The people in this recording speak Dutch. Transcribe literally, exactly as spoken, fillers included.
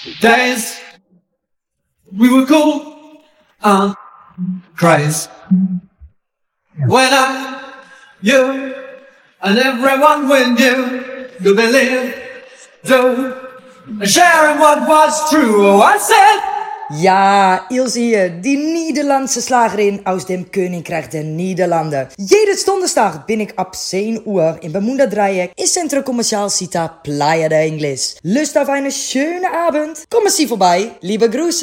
Days we were cool and crazy. When I, you, and everyone we knew to believe, do, sharing what was true. Oh, I said. Ja, Ilse hier, die Nederlandse Slagerin aus dem Königreich der Niederlanden. Jedes Donderstag bin ik ab zehn Uhr in Bermuda Dreieck im Centro Comercial Cita Playa de Ingles. Lust auf eine schöne Abend? Kommen Sie vorbei, liebe Grüße.